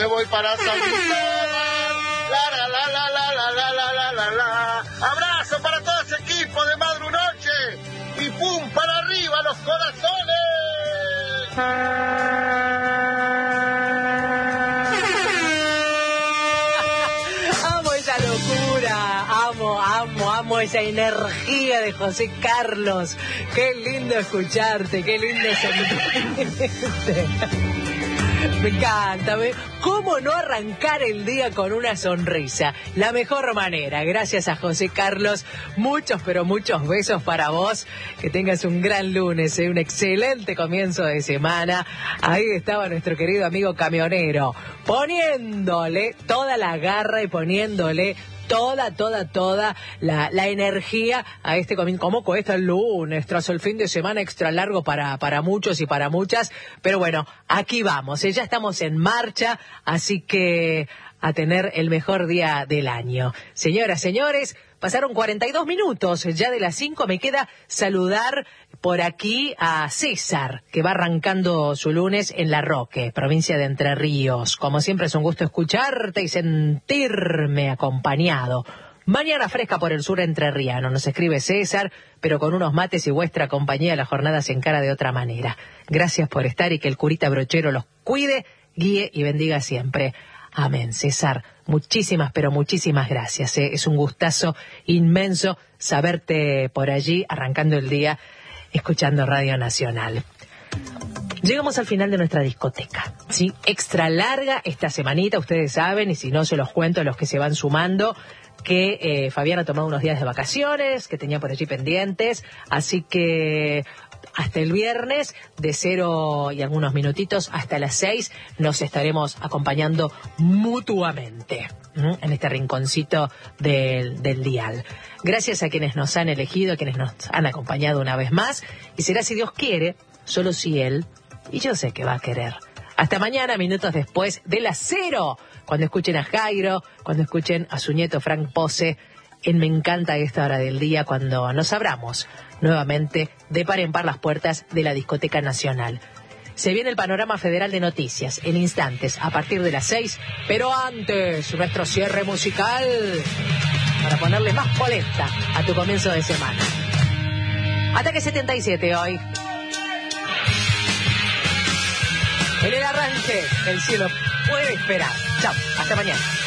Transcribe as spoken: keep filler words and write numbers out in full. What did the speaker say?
me voy para San Cristóbal. La, la, la, la, la, la, la, la, la, la, la. Abrazo para todo ese equipo de Madru Noche. Y pum, para arriba los corazones. Amo esa locura, amo, amo, amo esa energía de José Carlos. Qué lindo escucharte, qué lindo sentirte. Me encanta. Me... ¿Cómo no arrancar el día con una sonrisa? La mejor manera. Gracias a José Carlos. Muchos, pero muchos besos para vos. Que tengas un gran lunes, ¿eh? Un excelente comienzo de semana. Ahí estaba nuestro querido amigo camionero, poniéndole toda la garra y poniéndole toda, toda, toda la, la energía a este comienzo. ¿Cómo cuesta el lunes? Tras el fin de semana extra largo para, para muchos y para muchas. Pero bueno, aquí vamos. ¿eh? Ya estamos en marcha, así que a tener el mejor día del año. Señoras, señores, pasaron cuarenta y dos minutos ya de las cinco. Me queda saludar por aquí a César, que va arrancando su lunes en La Roque, provincia de Entre Ríos. Como siempre es un gusto escucharte y sentirme acompañado. Mañana fresca por el sur entrerriano, nos escribe César, pero con unos mates y vuestra compañía la jornada se encara de otra manera. Gracias por estar y que el curita brochero los cuide, guíe y bendiga siempre. Amén, César. Muchísimas, pero muchísimas gracias. ¿eh? Es un gustazo inmenso saberte por allí, arrancando el día, escuchando Radio Nacional. Llegamos al final de nuestra discoteca, ¿sí? Extra larga esta semanita, ustedes saben, y si no se los cuento a los que se van sumando, que eh, Fabián ha tomado unos días de vacaciones, que tenía por allí pendientes, así que hasta el viernes, de cero y algunos minutitos hasta las seis, nos estaremos acompañando mutuamente ¿m? en este rinconcito del, del dial. Gracias a quienes nos han elegido, a quienes nos han acompañado una vez más, y será si Dios quiere, solo si Él, y yo sé que va a querer. Hasta mañana, minutos después de las cero, cuando escuchen a Jairo, cuando escuchen a su nieto Frank Pose, en Me Encanta esta hora del día, cuando nos abramos nuevamente de par en par las puertas de la Discoteca Nacional. Se viene el panorama federal de noticias en instantes, a partir de las seis, pero antes, nuestro cierre musical, para ponerle más polenta a tu comienzo de semana. Ataque setenta y siete hoy. En el arranque, el cielo puede esperar. Chao, hasta mañana.